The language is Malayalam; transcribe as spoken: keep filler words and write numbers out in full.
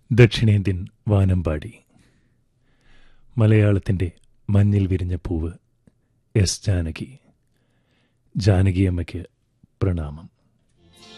ദക്ഷിണേന്ത്യൻ വാനമ്പാടി. മലയാളത്തിൻ്റെ മഞ്ഞിൽ വിരിഞ്ഞ പൂവ് എസ് ജാനകി. ജാനകിയമ്മയ്ക്ക് പ്രണാമം.